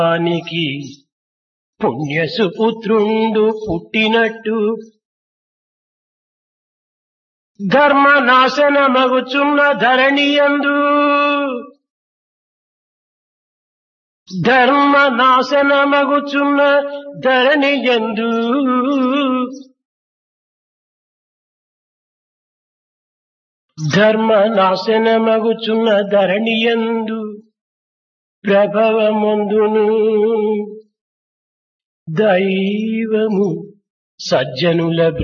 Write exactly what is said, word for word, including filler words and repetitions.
దానికి పుణ్యసుపుత్రుండు పుట్టినట్టు ధర్మ నాశనమగుచున్న ధరణియందు ధర్మ నాశనమగుచున్న ధరణియందు ధర్మ నాశనమగుచున్న ధరణియందు ప్రభవమందును దైవము సజ్జనుల